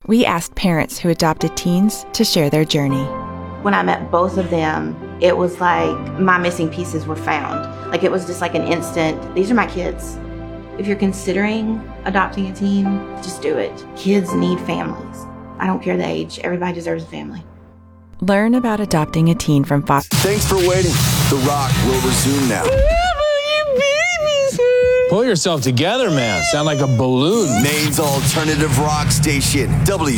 We asked parents who adopted teens to share their journey. When I met both of them, it was like my missing pieces were found. Like it was just like an instant, these are my kids. If you're considering adopting a teen, just do it. Kids need families. I don't care the age. Everybody deserves a family. Learn about adopting a teen from Fox. Thanks for waiting. The Rock will resume now. Pull yourself together, man. Sound like a balloon. Maine's alternative rock station,